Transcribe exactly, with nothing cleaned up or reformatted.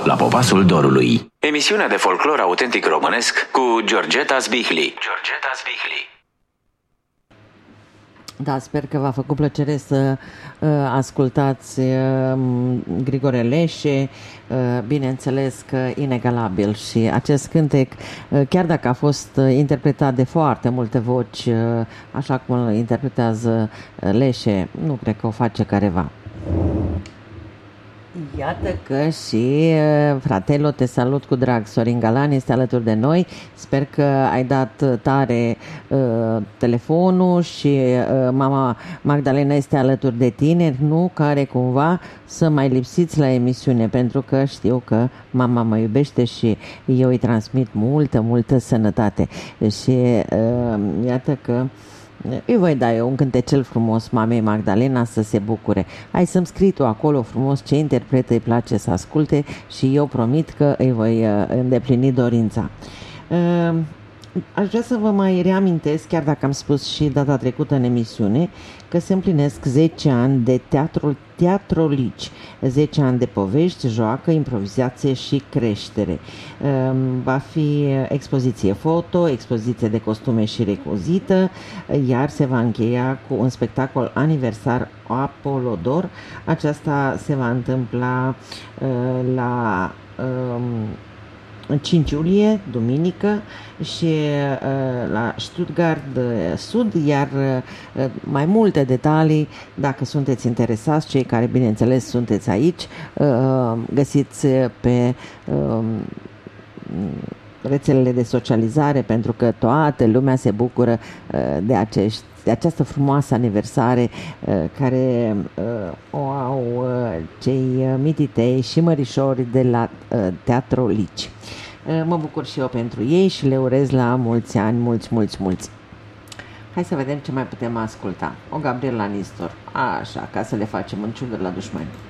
la Popasul Dorului. Emisiunea de folclor autentic românesc cu Georgeta Zbihli. Georgeta Zbihli. Da, sper că v-a făcut plăcere să uh, ascultați uh, Grigore Leșe, uh, bineînțeles că inegalabil, și acest cântec, uh, chiar dacă a fost uh, interpretat de foarte multe voci, uh, așa cum îl interpretează uh, Leșe, nu cred că o face careva. Iată că și fratelo, te salut cu drag. Sorin Galan este alături de noi. Sper că ai dat tare uh, telefonul și uh, mama Magdalena este alături de tine. Nu care cumva să mai lipsiți la emisiune, pentru că știu că mama mă iubește și eu îi transmit multă, multă sănătate. Și uh, iată că îi voi da eu un cântecel frumos mamei Magdalena să se bucure. Hai să-mi scrii tu acolo frumos ce interpret îi place să asculte și eu promit că îi voi îndeplini dorința. Aș vrea să vă mai reamintesc, chiar dacă am spus și data trecută în emisiune, că se împlinesc zece ani de teatru Teatrolici, zece ani de povești, joacă, improvizație și creștere. Va fi expoziție foto, expoziție de costume și recuzită, iar se va încheia cu un spectacol aniversar Apolodor. Aceasta se va întâmpla la cinci iulie, duminică, și uh, la Stuttgart Sud, iar uh, mai multe detalii, dacă sunteți interesați, cei care bineînțeles sunteți aici, uh, găsiți pe uh, rețelele de socializare, pentru că toată lumea se bucură uh, de acești de această frumoasă aniversare uh, care uh, o au uh, cei mititei și mărișori de la uh, Teatrolici. Uh, mă bucur și eu pentru ei și le urez la mulți ani, mulți, mulți, mulți. Hai să vedem ce mai putem asculta. O Gabriela Nistor, așa, ca să le facem în ciudă la dușmani.